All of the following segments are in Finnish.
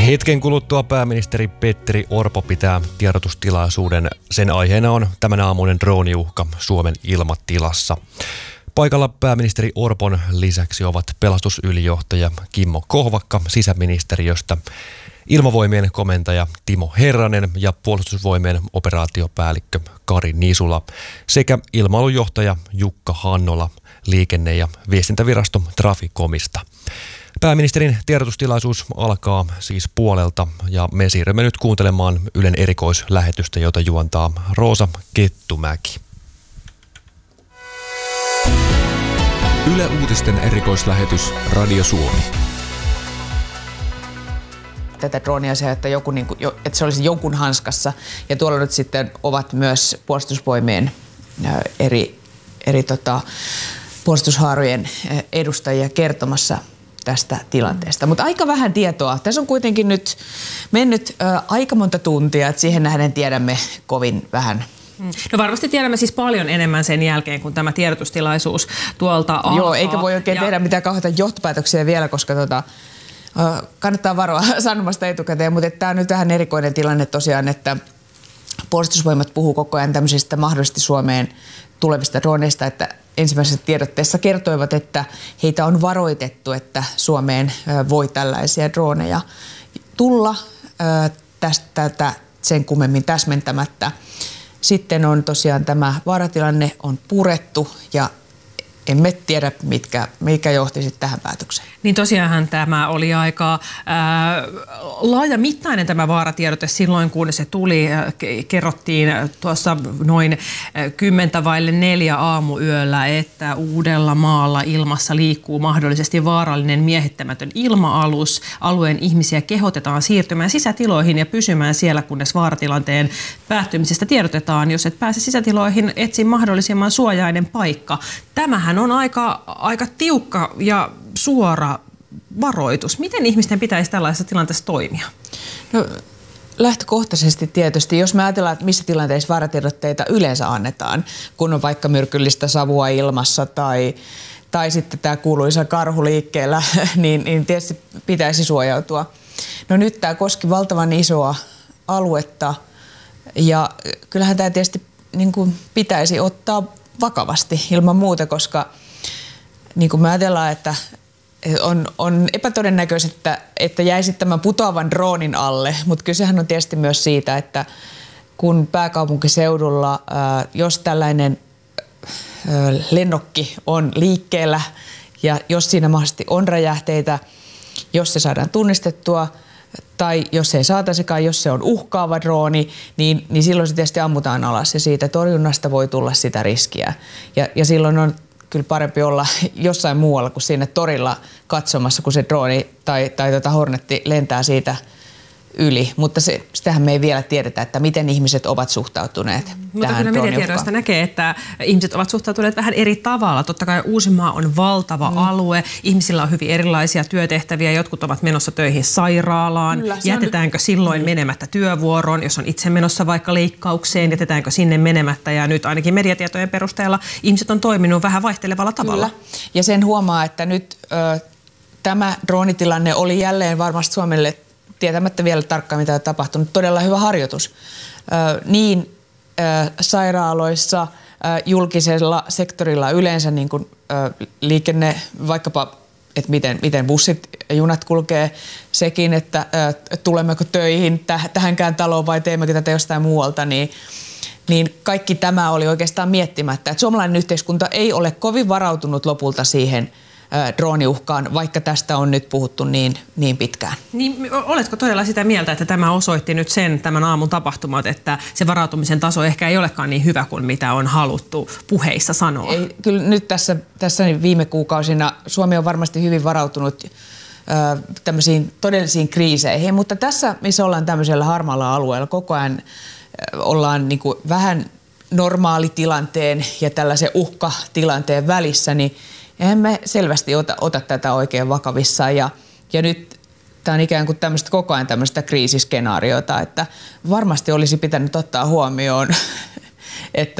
Hetken kuluttua pääministeri Petteri Orpo pitää tiedotustilaisuuden. Sen aiheena on tämän aamuinen drooniuhka Suomen ilmatilassa. Paikalla pääministeri Orpon lisäksi ovat pelastusylijohtaja Kimmo Kohvakka sisäministeriöstä, Ilmavoimien komentaja Timo Herranen ja Puolustusvoimien operaatiopäällikkö Kari Nisula sekä ilmailujohtaja Jukka Hannola liikenne- ja viestintävirasto Traficomista. Pääministerin tiedotustilaisuus alkaa siis puolelta ja me siirrymme nyt kuuntelemaan Ylen erikoislähetystä, jota juontaa Roosa Kettumäki. Yle Uutisten erikoislähetys Radio Suomi. Tätä drooniasiaa, että se olisi jonkun hanskassa. Ja tuolla nyt sitten ovat myös puolustusvoimien eri puolustushaarojen edustajia kertomassa tästä tilanteesta. Mutta aika vähän tietoa. Tässä on kuitenkin nyt mennyt aika monta tuntia, että siihen nähden tiedämme kovin vähän. No varmasti tiedämme siis paljon enemmän sen jälkeen, kun tämä tiedotustilaisuus tuolta alkaa. Joo, eikä voi oikein tehdä mitään kauheita johtopäätöksiä vielä, koska kannattaa varoa sanomasta etukäteen, mutta tämä on nyt vähän erikoinen tilanne tosiaan, että puolustusvoimat puhuu koko ajan tämmöisistä mahdollisesti Suomeen tulevista droneista, että ensimmäisessä tiedotteessa kertoivat, että heitä on varoitettu, että Suomeen voi tällaisia droneja tulla tästä sen kummemmin täsmentämättä. Sitten on tosiaan tämä vaaratilanne on purettu ja emme tiedä, mikä johti sitten tähän päätökseen. Niin tosiaanhan tämä oli aika laajamittainen tämä vaaratiedote silloin, kun se tuli. Kerrottiin tuossa noin 3:50 aamuyöllä, että Uudellamaalla ilmassa liikkuu mahdollisesti vaarallinen miehittämätön ilma-alus. Alueen ihmisiä kehotetaan siirtymään sisätiloihin ja pysymään siellä, kunnes vaaratilanteen päättymisestä tiedotetaan. Jos et pääse sisätiloihin, etsi mahdollisimman suojainen paikka. Tämähän on aika tiukka ja suora varoitus. Miten ihmisten pitäisi tällaisessa tilanteessa toimia? No, lähtökohtaisesti tietysti, jos me ajatellaan, että missä tilanteissa vaaratiedotteita yleensä annetaan, kun on vaikka myrkyllistä savua ilmassa tai sitten tämä kuuluisa karhu liikkeellä, niin tietysti pitäisi suojautua. No nyt tämä koski valtavan isoa aluetta ja kyllähän tämä tietysti niin kuin pitäisi ottaa vakavasti ilman muuta, koska niin kuin me ajatellaan, että on epätodennäköistä, että jäisi tämän putoavan droonin alle, mutta kysehän on tietysti myös siitä, että kun pääkaupunkiseudulla, jos tällainen lennokki on liikkeellä ja jos siinä mahdollisesti on räjähteitä, jos se saadaan tunnistettua tai jos se ei saataisikaan, jos se on uhkaava drooni, niin silloin se tietysti ammutaan alas ja siitä torjunnasta voi tulla sitä riskiä. Ja silloin on kyllä parempi olla jossain muualla kuin siinä torilla katsomassa, kun se drooni tai Hornetti lentää siitä yli. Mutta sitähän me ei vielä tiedetä, että miten ihmiset ovat suhtautuneet tähän mutta kyllä mediatiedoista näkee, että ihmiset ovat suhtautuneet vähän eri tavalla. Totta kai Uusimaa on valtava alue. Ihmisillä on hyvin erilaisia työtehtäviä. Jotkut ovat menossa töihin sairaalaan. Kyllä, jätetäänkö silloin menemättä työvuoroon, jos on itse menossa vaikka leikkaukseen? Jätetäänkö sinne menemättä? Ja nyt ainakin mediatietojen perusteella ihmiset on toiminut vähän vaihtelevalla tavalla. Kyllä. Ja sen huomaa, että nyt tämä droonitilanne oli jälleen varmasti Suomelle tietämättä vielä tarkkaan, mitä on tapahtunut. Todella hyvä harjoitus. Niin sairaaloissa, julkisella sektorilla yleensä niin kuin, liikenne, vaikkapa, että miten bussit ja junat kulkee, sekin, että tulemmeko töihin tähänkään taloon vai teemmekö tätä jostain muualta, niin kaikki tämä oli oikeastaan miettimättä. Että suomalainen yhteiskunta ei ole kovin varautunut lopulta siihen drooniuhkaan, vaikka tästä on nyt puhuttu niin pitkään. Niin, oletko todella sitä mieltä, että tämä osoitti nyt tämän aamun tapahtumat, että se varautumisen taso ehkä ei olekaan niin hyvä kuin mitä on haluttu puheissa sanoa? Ei, kyllä nyt tässä viime kuukausina Suomi on varmasti hyvin varautunut tämmöisiin todellisiin kriiseihin, mutta tässä, missä ollaan tämmöisellä harmaalla alueella, koko ajan ollaan niin kuin vähän normaalitilanteen ja tällaisen uhkatilanteen välissä, niin eihän me selvästi ota tätä oikein vakavissaan ja nyt tämä on ikään kuin koko ajan tämmöistä kriisiskenaariota, että varmasti olisi pitänyt ottaa huomioon, että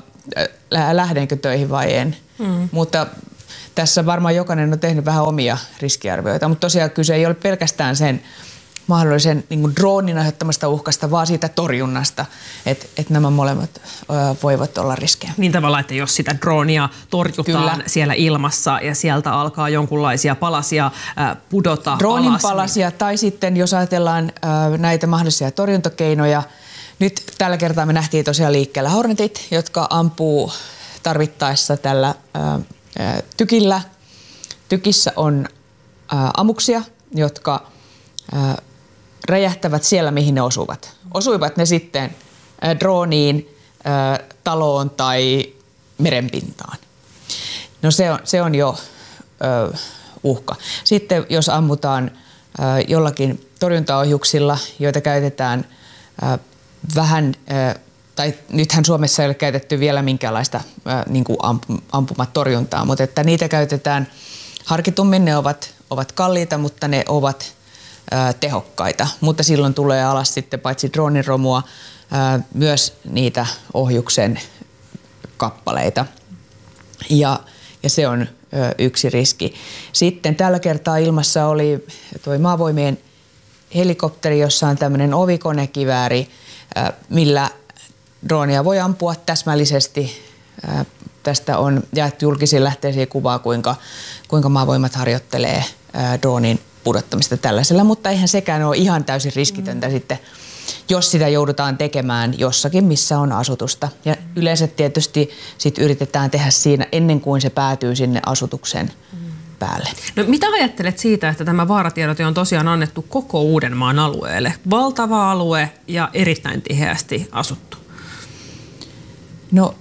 lähdenkö töihin vai en. Mutta tässä varmaan jokainen on tehnyt vähän omia riskiarvioita, mutta tosiaan kyse ei ole pelkästään sen mahdollisen niin kuin droonin aiheuttamasta uhkasta, vaan siitä torjunnasta, että nämä molemmat voivat olla riskejä. Niin tavallaan, että jos sitä droonia torjutaan kyllä siellä ilmassa ja sieltä alkaa jonkunlaisia palasia pudota droonin alas. Palasia tai sitten jos ajatellaan näitä mahdollisia torjuntakeinoja, nyt tällä kertaa me nähtiin tosiaan liikkeellä Hornetit, jotka ampuu tarvittaessa tällä tykillä. Tykissä on ammuksia, jotka räjähtävät siellä, mihin ne osuvat. Osuivat ne sitten drooniin, taloon tai merenpintaan. No se on jo uhka. Sitten jos ammutaan jollakin torjuntaohjuksilla, joita käytetään vähän, tai nythän Suomessa ei ole käytetty vielä minkäänlaista niin kuin ampumatorjuntaa, mutta että niitä käytetään harkitummin, ne ovat kalliita, mutta ne ovat tehokkaita. Mutta silloin tulee alas sitten paitsi drooniromua, myös niitä ohjuksen kappaleita. Ja se on yksi riski. Sitten tällä kertaa ilmassa oli tuo maavoimien helikopteri, jossa on tämmöinen ovikonekivääri, millä droonia voi ampua täsmällisesti. Tästä on jaettu julkisiin lähteisiin kuvaa, kuinka maavoimat harjoittelee droonin pudottamista tällaisella, mutta eihän sekään ole ihan täysin riskitöntä sitten, jos sitä joudutaan tekemään jossakin, missä on asutusta. Ja yleensä tietysti sit yritetään tehdä siinä ennen kuin se päätyy sinne asutuksen päälle. No, mitä ajattelet siitä, että tämä vaaratiedote on tosiaan annettu koko Uudenmaan alueelle? Valtava alue ja erittäin tiheästi asuttu. No,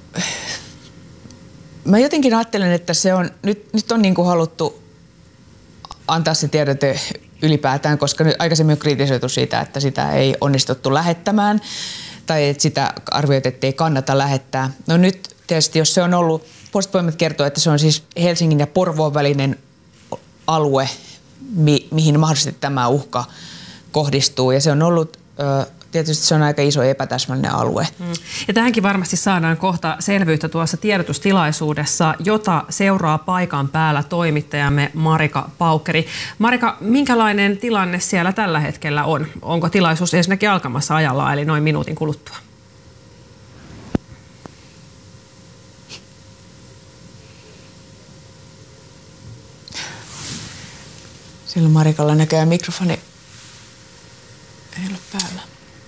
mä jotenkin ajattelen, että se on, nyt on niin kuin haluttu antaa se tiedote ylipäätään, koska nyt aikaisemmin on kritisoitu siitä, että sitä ei onnistuttu lähettämään tai että sitä arvioitiin, että ei kannata lähettää. No nyt tietysti, jos se on ollut, Puolustusvoimat kertoo, että se on siis Helsingin ja Porvoon välinen alue, mihin mahdollisesti tämä uhka kohdistuu, ja se on ollut tietysti se on aika iso epätäsmällinen alue. Ja tähänkin varmasti saadaan kohta selvyyttä tuossa tiedotustilaisuudessa, jota seuraa paikan päällä toimittajamme Marika Paukkeri. Marika, minkälainen tilanne siellä tällä hetkellä on? Onko tilaisuus ensinnäkin alkamassa ajallaan, eli noin minuutin kuluttua? Siellä Marikalla näköjään mikrofoni ei ole päällä.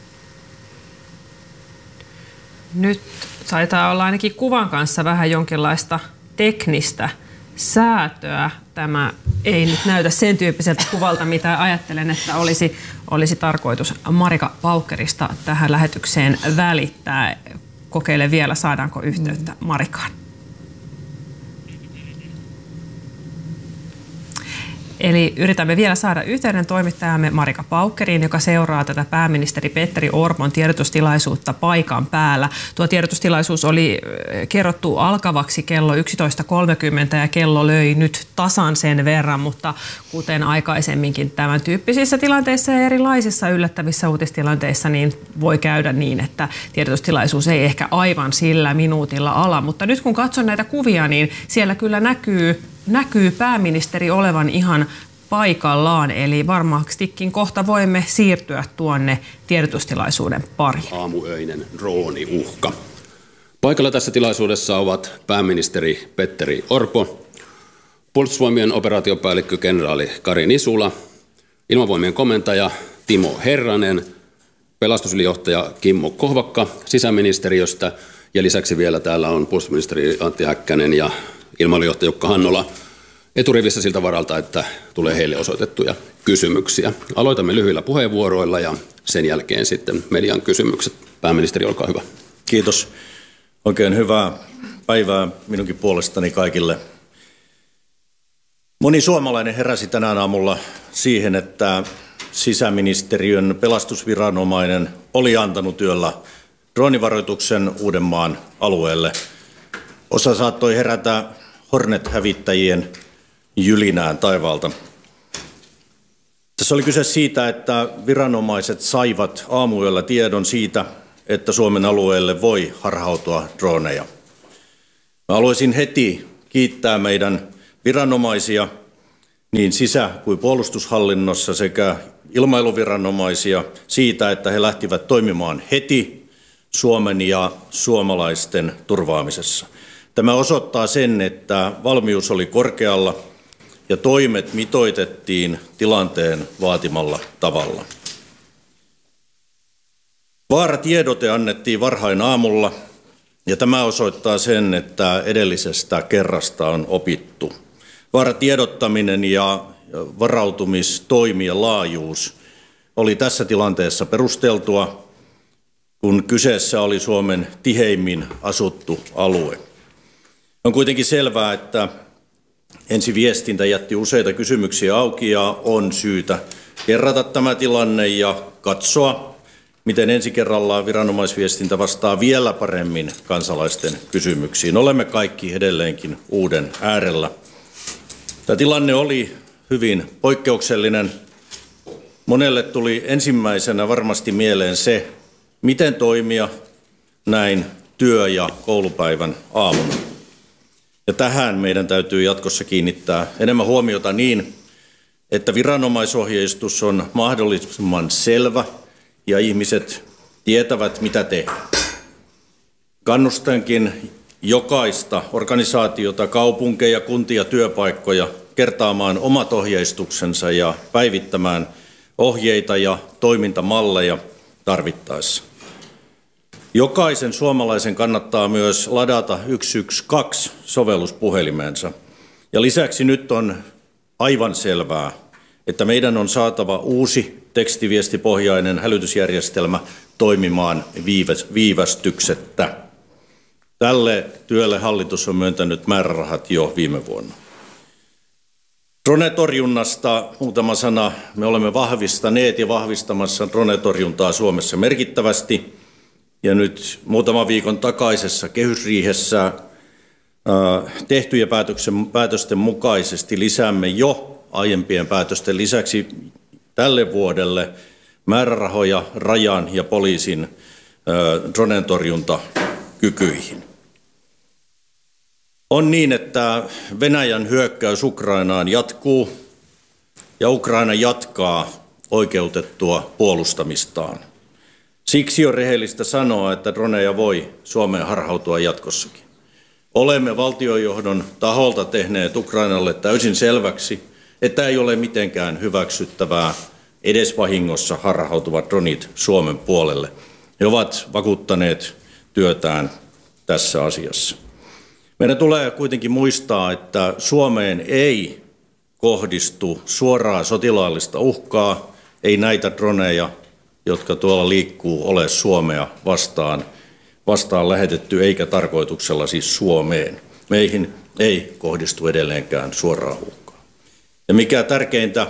Nyt taitaa olla ainakin kuvan kanssa vähän jonkinlaista teknistä säätöä. Tämä ei nyt näytä sen tyyppiseltä kuvalta, mitä ajattelen, että olisi tarkoitus Marika Paukkerista tähän lähetykseen välittää. Kokeile vielä, saadaanko yhteyttä Marikaan. Eli yritämme vielä saada yhteyden toimittajamme Marika Paukkeriin, joka seuraa tätä pääministeri Petteri Orpon tiedotustilaisuutta paikan päällä. Tuo tiedotustilaisuus oli kerrottu alkavaksi kello 11.30 ja kello löi nyt tasan sen verran, mutta kuten aikaisemminkin tämän tyyppisissä tilanteissa ja erilaisissa yllättävissä uutistilanteissa, niin voi käydä niin, että tiedotustilaisuus ei ehkä aivan sillä minuutilla ala. Mutta nyt kun katson näitä kuvia, niin siellä kyllä näkyy pääministeri olevan ihan paikallaan, eli varmastikin kohta voimme siirtyä tuonne tiedotustilaisuuden pariin. Aamuöinen drooniuhka. Paikalla tässä tilaisuudessa ovat pääministeri Petteri Orpo, Puolustusvoimien operaatiopäällikkö kenraali Kari Nisula, Ilmavoimien komentaja Timo Herranen, pelastusylijohtaja Kimmo Kohvakka sisäministeriöstä ja lisäksi vielä täällä on puolustusministeri Antti Häkkänen ja ilmailujohtaja Jukka Hannola eturivissä siltä varalta, että tulee heille osoitettuja kysymyksiä. Aloitamme lyhyillä puheenvuoroilla ja sen jälkeen sitten median kysymykset. Pääministeri, olkaa hyvä. Kiitos. Oikein hyvää päivää minunkin puolestani kaikille. Moni suomalainen heräsi tänään aamulla siihen, että sisäministeriön pelastusviranomainen oli antanut yöllä droonivaroituksen Uudenmaan alueelle. Osa saattoi herätä Hornet-hävittäjien jylinään taivaalta. Tässä oli kyse siitä, että viranomaiset saivat aamuyöllä tiedon siitä, että Suomen alueelle voi harhautua droneja. Mä haluaisin heti kiittää meidän viranomaisia niin sisä- kuin puolustushallinnossa sekä ilmailuviranomaisia siitä, että he lähtivät toimimaan heti Suomen ja suomalaisten turvaamisessa. Tämä osoittaa sen, että valmius oli korkealla ja toimet mitoitettiin tilanteen vaatimalla tavalla. Vaaratiedote annettiin varhain aamulla ja tämä osoittaa sen, että edellisestä kerrasta on opittu. Vaaratiedottaminen ja varautumistoimien laajuus oli tässä tilanteessa perusteltua, kun kyseessä oli Suomen tiheimmin asuttu alue. On kuitenkin selvää, että ensiviestintä jätti useita kysymyksiä auki ja on syytä kerrata tämä tilanne ja katsoa, miten ensi kerralla viranomaisviestintä vastaa vielä paremmin kansalaisten kysymyksiin. Olemme kaikki edelleenkin uuden äärellä. Tämä tilanne oli hyvin poikkeuksellinen. Monelle tuli ensimmäisenä varmasti mieleen se, miten toimia näin työ- ja koulupäivän aamuna. Ja tähän meidän täytyy jatkossa kiinnittää enemmän huomiota niin, että viranomaisohjeistus on mahdollisimman selvä ja ihmiset tietävät, mitä tehdä. Kannustankin jokaista organisaatiota, kaupunkeja, kuntia, työpaikkoja kertaamaan omat ohjeistuksensa ja päivittämään ohjeita ja toimintamalleja tarvittaessa. Jokaisen suomalaisen kannattaa myös ladata 112-sovellus puhelimeensa. Ja lisäksi nyt on aivan selvää, että meidän on saatava uusi tekstiviestipohjainen hälytysjärjestelmä toimimaan viivästyksettä. Tälle työlle hallitus on myöntänyt määrärahat jo viime vuonna. Drone-torjunnasta muutama sana. Me olemme vahvistaneet ja vahvistamassa drone-torjuntaa Suomessa merkittävästi. Ja nyt muutaman viikon takaisessa kehysriihessä tehtyjen päätösten mukaisesti lisäämme jo aiempien päätösten lisäksi tälle vuodelle määrärahoja rajan ja poliisin dronen torjuntakykyihin. On niin, että Venäjän hyökkäys Ukrainaan jatkuu ja Ukraina jatkaa oikeutettua puolustamistaan. Siksi on rehellistä sanoa, että droneja voi Suomeen harhautua jatkossakin. Olemme valtiojohdon taholta tehneet Ukrainalle täysin selväksi, että ei ole mitenkään hyväksyttävää edes vahingossa harhautuvat dronit Suomen puolelle. He ovat vakuuttaneet työtään tässä asiassa. Meidän tulee kuitenkin muistaa, että Suomeen ei kohdistu suoraa sotilaallista uhkaa, ei näitä droneja, jotka tuolla liikkuu, ole Suomea vastaan lähetetty, eikä tarkoituksella siis Suomeen. Meihin ei kohdistu edelleenkään suoraa uhkaa. Ja mikä tärkeintä,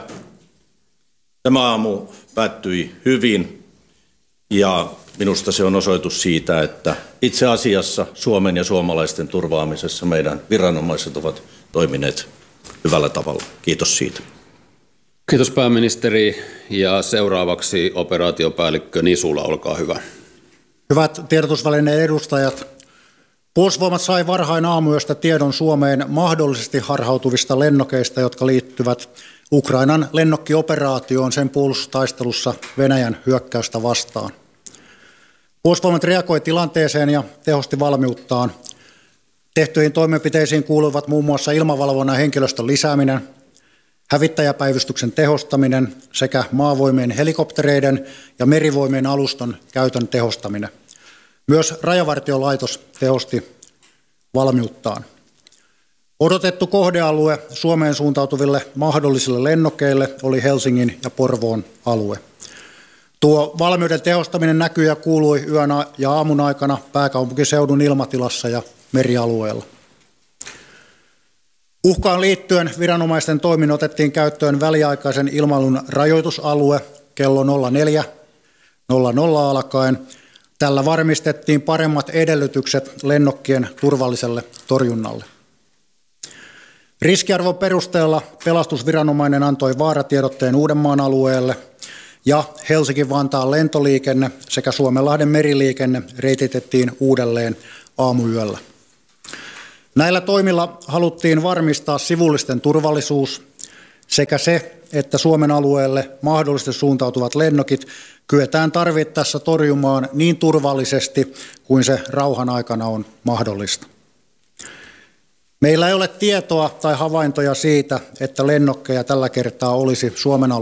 tämä aamu päättyi hyvin ja minusta se on osoitus siitä, että itse asiassa Suomen ja suomalaisten turvaamisessa meidän viranomaiset ovat toimineet hyvällä tavalla. Kiitos siitä. Kiitos pääministeri ja seuraavaksi operaatiopäällikkö Nisula, olkaa hyvä. Hyvät tiedotusvälineen edustajat, Puolustusvoimat sai varhain aamuyöstä tiedon Suomeen mahdollisesti harhautuvista lennokeista, jotka liittyvät Ukrainan lennokkioperaatioon sen puolustustaistelussa Venäjän hyökkäystä vastaan. Puolustusvoimat reagoi tilanteeseen ja tehosti valmiuttaan. Tehtyihin toimenpiteisiin kuuluivat muun muassa ilmavalvonnan henkilöstön lisääminen, hävittäjäpäivystyksen tehostaminen sekä maavoimien helikoptereiden ja merivoimien aluston käytön tehostaminen. Myös Rajavartiolaitos tehosti valmiuttaan. Odotettu kohdealue Suomeen suuntautuville mahdollisille lennokeille oli Helsingin ja Porvoon alue. Tuo valmiuden tehostaminen näkyi ja kuului yön ja aamun aikana pääkaupunkiseudun ilmatilassa ja merialueella. Uhkaan liittyen viranomaisten toimin otettiin käyttöön väliaikaisen ilmailun rajoitusalue kello 04.00 alkaen. Tällä varmistettiin paremmat edellytykset lennokkien turvalliselle torjunnalle. Riskiarvon perusteella pelastusviranomainen antoi vaaratiedotteen Uudenmaan alueelle ja Helsinki-Vantaan lentoliikenne sekä Suomenlahden meriliikenne reititettiin uudelleen aamuyöllä. Näillä toimilla haluttiin varmistaa sivullisten turvallisuus sekä se, että Suomen alueelle mahdollisesti suuntautuvat lennokit kyetään tarvittaessa torjumaan niin turvallisesti kuin se rauhan aikana on mahdollista. Meillä ei ole tietoa tai havaintoja siitä, että lennokkeja tällä kertaa olisi Suomen alueella